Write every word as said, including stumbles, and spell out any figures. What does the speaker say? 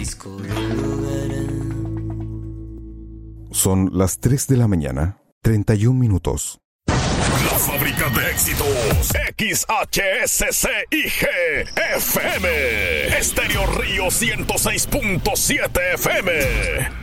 Son las tres de la mañana, treinta y un minutos. La fábrica de éxitos, X H S C I G F M, Estéreo Río ciento seis punto siete F M.